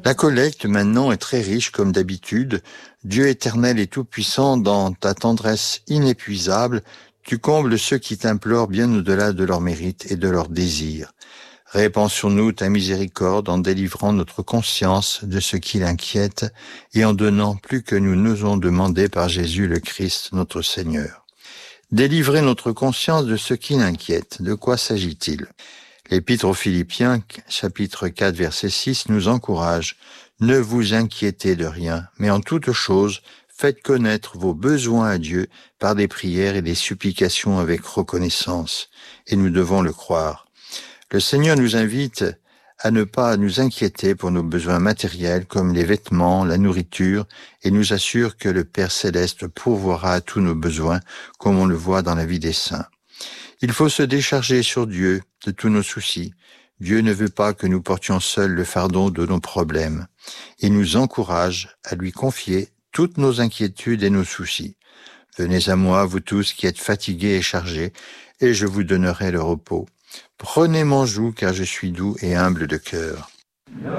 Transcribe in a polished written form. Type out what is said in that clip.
La collecte maintenant est très riche comme d'habitude. Dieu éternel et tout-puissant, dans ta tendresse inépuisable, tu combles ceux qui t'implorent bien au-delà de leurs mérites et de leurs désirs. Répands sur nous ta miséricorde en délivrant notre conscience de ce qui l'inquiète et en donnant plus que nous n'osons demander par Jésus le Christ, notre Seigneur. Délivrer notre conscience de ce qui l'inquiète. De quoi s'agit-il ? L'Épître aux Philippiens, chapitre 4, verset 6, nous encourage. Ne vous inquiétez de rien, mais en toute chose, faites connaître vos besoins à Dieu par des prières et des supplications avec reconnaissance. Et nous devons le croire. Le Seigneur nous invite à ne pas nous inquiéter pour nos besoins matériels comme les vêtements, la nourriture, et nous assure que le Père Céleste pourvoira à tous nos besoins, comme on le voit dans la vie des saints. Il faut se décharger sur Dieu de tous nos soucis. Dieu ne veut pas que nous portions seuls le fardeau de nos problèmes. Il nous encourage à lui confier toutes nos inquiétudes et nos soucis. Venez à moi, vous tous qui êtes fatigués et chargés, et je vous donnerai le repos. Prenez mon joug, car je suis doux et humble de cœur.